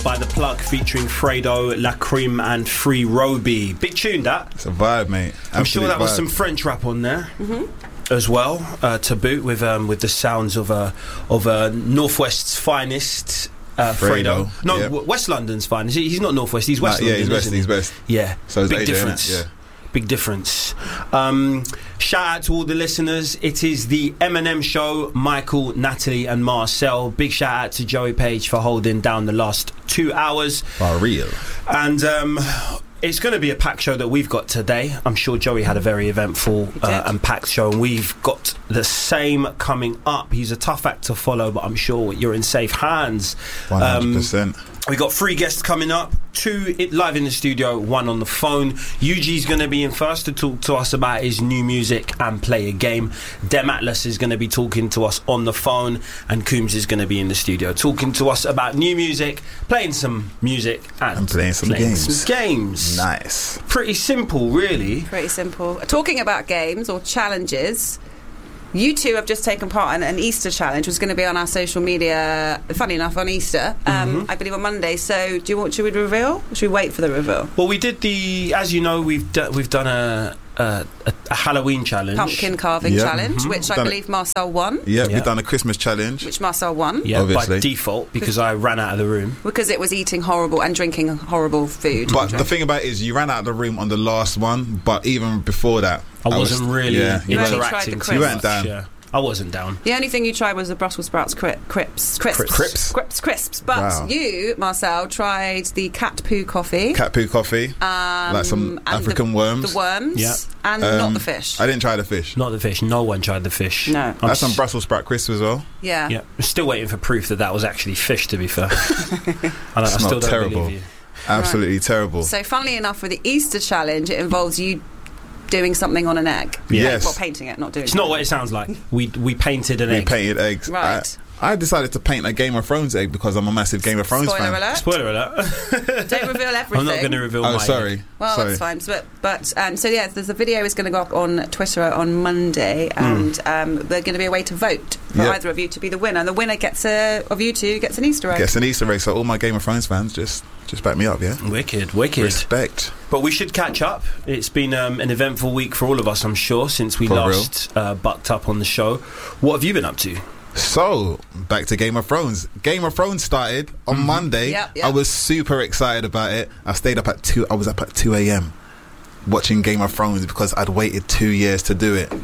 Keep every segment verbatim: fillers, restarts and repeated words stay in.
by The Plug featuring Fredo, La Crime and Free Roby. Big tune, that. It's a vibe, mate. Absolute I'm sure that vibe. was some French rap on there. Mm-hmm. As well, uh, to boot, with um, with the sounds of a of a Northwest's finest, uh, Fredo. Fredo. No, Yep. w- West London's finest. He- He's not Northwest. He's West Nah, yeah, London. he's West. isn't he? He's West. Yeah. So is big A J, innit? difference. Yeah. Big difference. Um, shout out to all the listeners. It is the Eminem Show. Michael, Natalie, and Marcel. Big shout out to Joey Page for holding down the last two hours. For real. And um, it's going to be a packed show that we've got today. I'm sure Joey had a very eventful uh, and packed show, and we've got the same coming up. He's a tough act to follow, but I'm sure you're in safe hands. one hundred percent. Um, we got three guests coming up, two it live in the studio, one on the phone. Yuji's going to be in first to talk to us about his new music and play a game. Dem Atlas is going to be talking to us on the phone, and Coombs is going to be in the studio talking to us about new music, playing some music, and, And playing some playing games. some games. Nice. Pretty simple, really. Pretty simple. Talking about games or challenges, you two have just taken part in an Easter challenge, which is going to be on our social media, funny enough, on Easter, um, Mm-hmm. I believe on Monday. So do you want, should we reveal? Or should we wait for the reveal? Well, we did the, as you know, we've do, we've done a, a, a, a Halloween challenge. Pumpkin carving Yep. challenge, Mhm. which I Done it. believe Marcel won, Yeah, Yeah. we've done a Christmas challenge. which Marcel won, Yeah, Obviously. by default, because I ran out of the room. because it was eating horrible and drinking horrible food. But the thing about it is, you ran out of the room on the last one, but even before that, I was- wasn't really Yeah, You only tried interacting the too You much. weren't down. Yeah. I wasn't down. The only thing you tried was the Brussels sprouts cri- crisps. Crisps. Crisps? Crisps. Crisps. But Wow. you, Marcel, tried the cat poo coffee. cat poo coffee, um, like some and African the, worms. The worms. Yeah. And not Um, the fish. I didn't try the fish. Not the fish. No one tried the fish. No. I'm That's some s- Brussels sprout crisps as well. yeah. Yeah, I'm still waiting for proof that that was actually fish, to be fair. I, don't, I It's still not don't terrible. believe you. Absolutely terrible. So, funnily enough, with the Easter challenge, it involves you doing something on an egg. Yes. Well, painting it, not doing It's not what it sounds like. We we painted an We egg. painted eggs. Right. I, I decided to paint a Game of Thrones egg because I'm a massive Game of Thrones Spoiler fan. alert. Spoiler alert. Don't reveal everything. I'm not going to reveal Oh, my sorry. egg. Well, sorry. that's fine. But, but um, so, yeah, there's a video is going to go up on Twitter on Monday, and um, there's going to be a way to vote for Yep. either of you to be the winner. And the winner gets a, of you two gets an Easter egg. Gets an Easter egg, so all my Game of Thrones fans just just back me up, yeah? Wicked, wicked. Respect. But we should catch up. It's been um, an eventful week for all of us, I'm sure, since we For last uh, bucked up on the show. What have you been up to? So, back to Game of Thrones. Game of Thrones started on Monday. Yep, yep. I was super excited about it. I stayed up at two. I was up at two a.m. watching Game of Thrones because I'd waited two years to do it.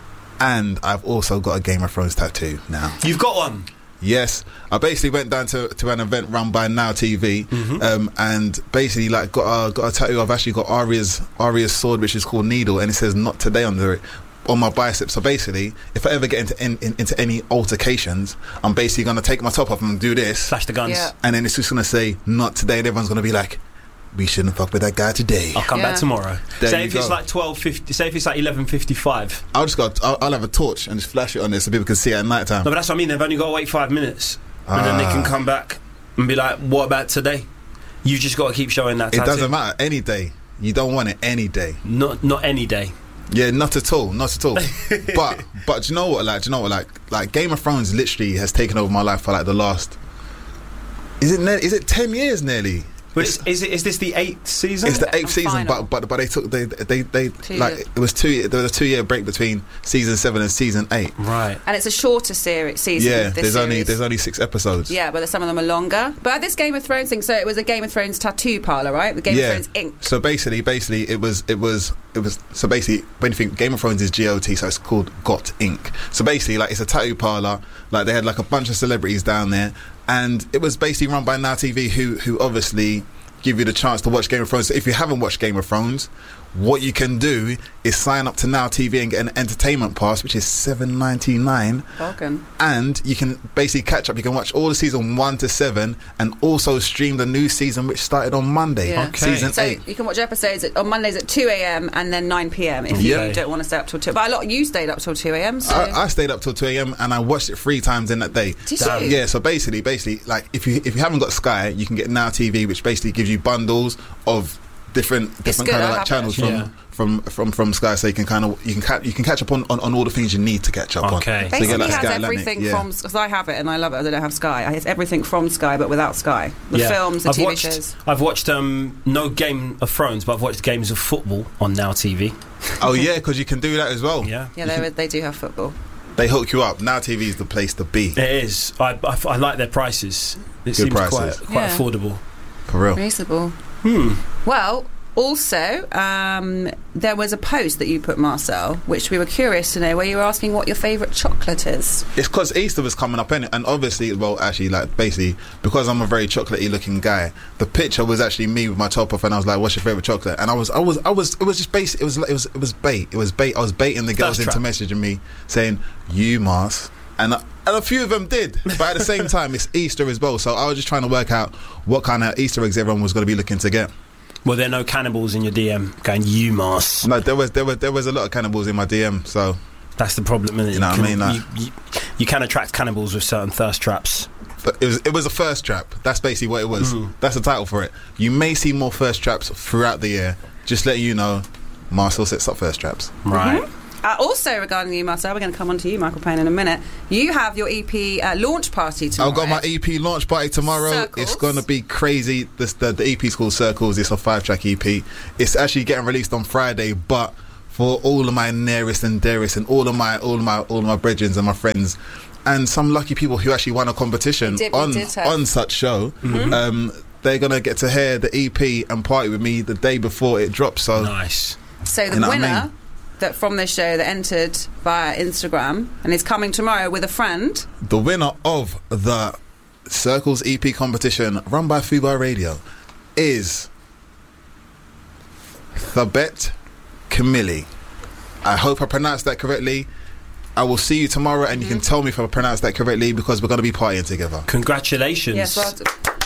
And I've also got a Game of Thrones tattoo now. You've got one. Yes, I basically went down to, to an event run by Now T V, Mm-hmm. um, and basically like got a, got a tattoo. I've actually got Arya's Arya's sword, which is called Needle, and it says "Not Today" under it on my bicep. So basically, if I ever get into in, in, into any altercations, I'm basically gonna take my top off and do this, Flash the guns. Yeah. and then it's just gonna say "Not today," and everyone's gonna be like, "We shouldn't fuck with that guy today." I'll come Yeah. back tomorrow. There say you if it's go. like twelve fifty. Say if it's like eleven fifty-five. I'll just got I'll, I'll have a torch and just flash it on there so people can see it at night time. No, but that's what I mean. They've only got to wait five minutes, and then they can Ah. come back and be like, "What about today?" You've just got to keep showing that. It tattoo. doesn't matter any day. You don't want it any day. Not not any day. Yeah, not at all, not at all. but but do you know what? Like, do you know what? Like, like Game of Thrones literally has taken over my life for like the last. Is it ne- is it ten years nearly? But is, is it is this the eighth season? It's the eighth And season, final. but but but they took they they they Two like years. it was two. There was a two year break between season seven and season eight. Right. And it's a shorter series season. Yeah, this there's only series. there's only six episodes. Yeah, but some of them are longer. But at this Game of Thrones thing, so it was a Game of Thrones tattoo parlour, right? The Game Yeah. of Thrones ink. So basically, basically, it was, it was, it was. So basically, when you think Game of Thrones is G O T, so it's called Got Ink. So basically, like it's a tattoo parlor. Like they had like a bunch of celebrities down there, and it was basically run by Now T V, who, who obviously give you the chance to watch Game of Thrones. So if you haven't watched Game of Thrones, what you can do is sign up to Now T V and get an entertainment pass, which is seven ninety nine. Bargain. And you can basically catch up. You can watch all the season one to seven, and also stream the new season, which started on Monday, Yeah. Okay. season So eight. you can watch episodes at, on Mondays at two a.m. and then nine p.m. if Yeah. you don't want to stay up till two. But a lot of you stayed up till two a.m. So I, I stayed up till two a.m. and I watched it three times in that day. Did Damn. you? Yeah, so basically, basically, like if you if you haven't got Sky, you can get Now T V, which basically gives you bundles of different different good, kind of I like have channels it. from, Yeah. from from from Sky, so you can kind of you can ca- you can catch up on, on, on all the things you need to catch up Okay. on. So Basically, you get like has Sky Atlantic, everything yeah. from because I have it and I love it. I don't have Sky. It's everything from Sky, but without Sky. The Yeah. films, the I've T V watched, shows. I've watched um, no Game of Thrones, but I've watched games of football on Now T V. Oh yeah, because you can do that as well. Yeah, Yeah, they they do have football. They hook you up. Now T V is the place to be. it is. I, I, I like their prices. It Good seems prices. quite quite Yeah. affordable. For real. Reasonable. Hmm. Well, also, um, there was a post that you put, Marcel, which we were curious to know, where you were asking what your favourite chocolate is. It's because Easter was coming up, innit? And obviously, well, actually, like, basically, because I'm a very chocolatey looking guy, the picture was actually me with my top off, and I was like, "What's your favorite chocolate?" And I was, I was, I was, it was just basic. It was, it was, it was bait. It was bait. I was baiting the girls Thirst into trap. messaging me saying, "You Mars," and. I, And a few of them did, but at the same time, it's Easter as well. So I was just trying to work out what kind of Easter eggs everyone was going to be looking to get. Were there no cannibals in your D M going, you Mars? No, there was, there was, there was a lot of cannibals in my D M. So That's the problem, isn't it? You know what I can, mean, like- you, you, you can attract cannibals with certain thirst traps. but it was, it was a first trap. That's basically what it was. Mhm. That's the title for it. You may see more first traps throughout the year. Just letting you know, Marcel sets up first traps. Right. Uh, also, regarding you, Marcel, we're going to come on to you, Michael Payne, in a minute. You have your E P uh, launch party tomorrow. I've got my E P launch party tomorrow. Circles. It's going to be crazy. This, the, the E P's called Circles. It's a five-track E P. It's actually getting released on Friday, but for all of my nearest and dearest and all of my all of my all of my brethren and my friends and some lucky people who actually won a competition We did- we on did have- on such show, um, they're gonna get to hear the E P and party with me the day before it drops. So Nice. So the You know what I winner mean? that from this show that entered via Instagram and is coming tomorrow with a friend. the winner of the Circles E P competition run by Fubar Radio is Thabet Camilli. I hope I pronounced that correctly. I will see you tomorrow and you can tell me if I pronounced that correctly because we're going to be partying together. Congratulations. Yes, well.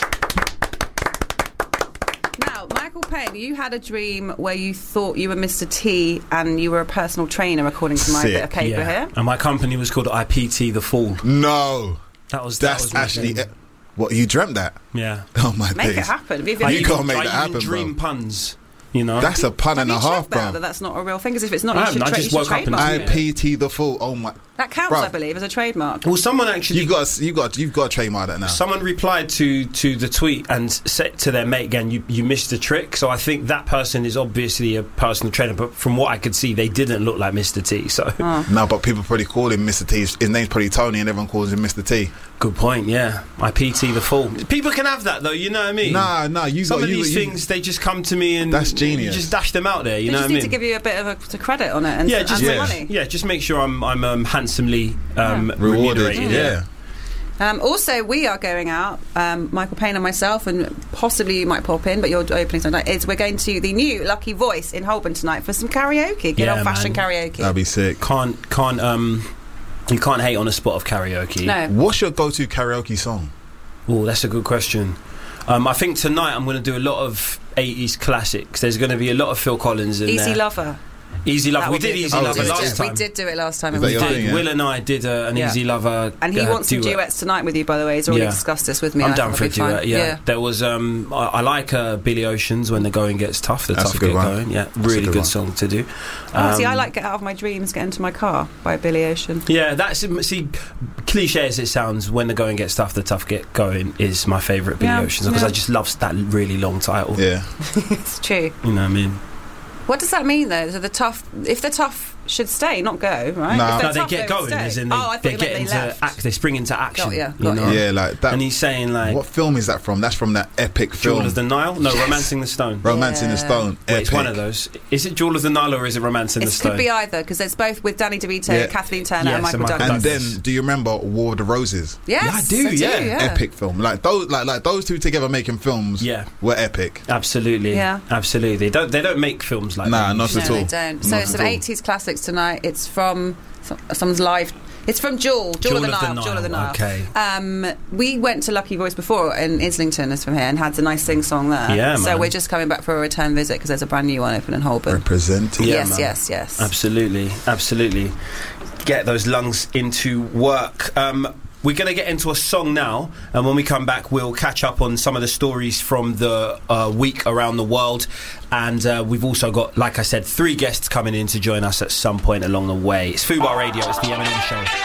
Now, Michael Payne, you had a dream where you thought you were Mister T and you were a personal trainer, according to my Sick. bit of paper yeah. here. And my company was called I P T The Fool. No, That was that that's was my actually thing. it. What, you dreamt that? Yeah. Oh my Make days. it happen. Have you I been- You even, can't make I that even happen, dream bro. puns. You know. That's a pun Have and a you half, checked that, bro. that that's not a real thing? Because if it's not, I you haven't. should, I tra- just you woke should up and trademark I it. P T the full. Oh my. That counts, Bruh. I believe, as a trademark. well, someone actually. You got, you got, you've got to trademark that now. Someone replied to, to the tweet and said to their mate again, you, you missed the trick. So I think that person is obviously a personal trainer, but from what I could see, they didn't look like Mister T. So Oh. No, but people probably call him Mister T. His name's probably Tony, and everyone calls him Mister T. good point. Yeah, I P T the fool. People can have that though. You know what I mean? Nah, nah. You Some got of you, these you, things, they just come to me and That's genius. You just dash them out there. You They know just what I need mean? to give you a bit of a, a credit on it and, yeah, and just some yeah. money. yeah, just make sure I'm I'm um, handsomely um, rewarded. remunerated. Yeah. Um, also, we are going out, um, Michael Payne and myself, and possibly you might pop in, but you're opening tonight, is we're going to the new Lucky Voice in Holborn tonight for some karaoke, good Yeah, old-fashioned man. karaoke. That'd be sick. Can't can't um you can't hate on a spot of karaoke. No. What's your go-to karaoke song? Oh, that's a good question. Um, I think tonight I'm going to do a lot of eighties classics. There's going to be a lot of Phil Collins in Easy there. Lover. Easy Lover. That We would be did a Easy good- Oh, Lover did last you? time. We did do it last time. Is and that we your did. thing, yeah? Will and I did uh, an Yeah. Easy Lover. And he uh, wants some duet. duets tonight with you, by the way. He's already Yeah. discussed this with me. I'm I down think for a it'll be duet. fine. Yeah. There was um, I, I like uh, Billy Ocean's When the Going Gets Tough. The That's a Tough good Get one. Going. Yeah, a really good good one. song to do. Oh, see, I Um, like Get Out of My Dreams, Get Into My Car by Billy Ocean. Yeah, that's see, cliche as it sounds. When the going gets tough, the tough get going is my favourite Billy Yeah, Ocean because yeah. I just love that really long title. Yeah. It's true. You know what I mean? What does that mean, though? So the tough, if the tough should stay, not go, right? Nah. If they're No, they tough, get would going, stay. as in they, oh, I thought they you get meant into they left. act. They spring into action. Got ya, you got know? ya. Yeah, like that. And he's saying like, What film is that from? That's from that epic Jewel film, of the Nile? No, Romancing the Stone. Romance in the Yeah. Stone. Wait, Epic. it's one of those. Is it Jewel of the Nile or is it Romancing It the Stone? could be either, because it's both with Danny DeVito, Yeah. Kathleen Turner, Yes, and Michael and Michael Douglas. And Douglas. then, do you remember War of the Roses? Yes, Yeah, I do, yeah. yeah. Epic film. Like those, like like those two together making films. Yeah. were epic. Absolutely. Yeah. Absolutely. They don't. They don't make films like Nah, that. not No, at all. they don't. So Not it's at some all. eighties classics tonight. It's from some, someone's live. It's from Jewel, Jewel, of the Nile. Jewel of the Nile. Okay. Um, we went to Lucky Voice before in Islington, is from here, and had a nice sing song there. Yeah, So man. we're just coming back for a return visit because there's a brand new one open in Holborn. Representing. Yeah, yes, man. yes, yes. Absolutely, absolutely. Get those lungs into work. Um, we're going to get into a song now, and when we come back, we'll catch up on some of the stories from the uh, week around the world. And uh, we've also got, like I said, three guests coming in to join us at some point along the way. It's Fubar Radio, it's the Eminem Show.